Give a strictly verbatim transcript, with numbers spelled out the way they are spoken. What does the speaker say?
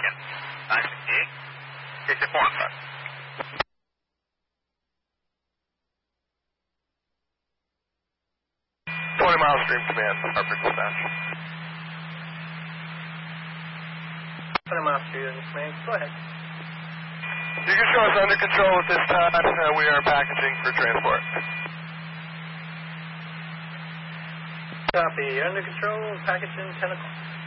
Lincoln. nine sixty-eight. sixty-four on front. twenty mile stream command, Hartford dispatch. twenty mile stream command, go ahead. You can show us under control at this time. Uh, we are packaging for transport. Copy. Under control, packaging, ten o'clock.